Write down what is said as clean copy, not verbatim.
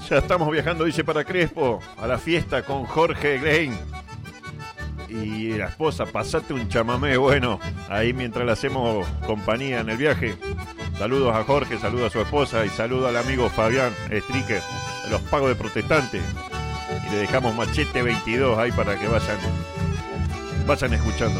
Ya estamos viajando, dice, para Crespo, a la fiesta con Jorge Grain y la esposa. Pasate un chamamé bueno ahí mientras le hacemos compañía en el viaje. Saludos a Jorge, saludos a su esposa y saludos al amigo Fabián Stricker de los Pagos de Protestantes. Y le dejamos Machete 22 ahí para que vayan escuchando.